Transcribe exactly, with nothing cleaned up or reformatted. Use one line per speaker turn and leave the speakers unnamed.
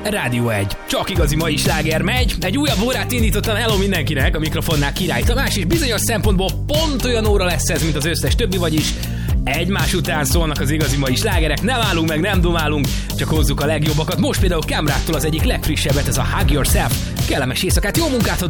Rádió egy. Csak igazi mai sláger megy. Egy újabb órát indítottam, hello mindenkinek, a mikrofonnál Király Tamás, és bizonyos szempontból pont olyan óra lesz ez, mint az összes többi, vagyis egymás után szólnak az igazi mai slágerek, nem állunk meg, nem dumálunk, csak hozzuk a legjobbakat. Most például Camrától az egyik legfrissebbet, ez a Hug Yourself. Kellemes éjszakát, jó munkát,